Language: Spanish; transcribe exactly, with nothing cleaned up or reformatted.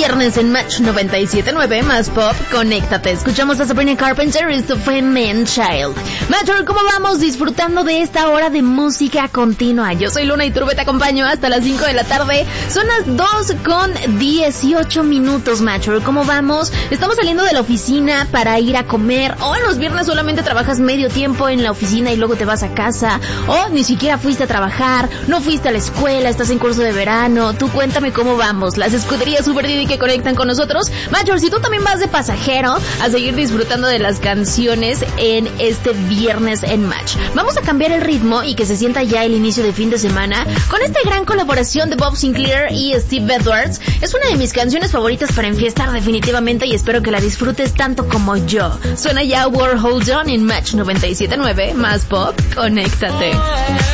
viernes en Match noventa y siete punto nueve, más pop, conéctate. Escuchamos a Sabrina Carpenter y esto fue Man Child. Matcher, ¿cómo vamos? Disfrutando de esta hora de música continua. Yo soy Luna Iturbe, te acompaño hasta las cinco de la tarde. Son las dos con dieciocho minutos, Matcher. ¿Cómo vamos? Estamos saliendo de la oficina para ir a comer. O en los viernes solamente trabajas medio tiempo en la oficina y luego te vas a casa. O ni siquiera fuiste a trabajar, no fuiste a la escuela, estás en curso de verano. Tú cuéntame cómo vamos. Las escuderías Super Didi que conectan con nosotros. Matcher, si tú también vas de pasajero a seguir disfrutando de las canciones en este viernes en Match. Vamos a cambiar el ritmo y que se sienta ya el inicio de fin de semana con esta gran colaboración de Bob Sinclair y Steve Edwards. Es una de mis canciones favoritas para enfiestar definitivamente y espero que la disfrutes tanto como yo. Suena ya War Hold On en Match noventa y siete punto nueve, más pop, conéctate.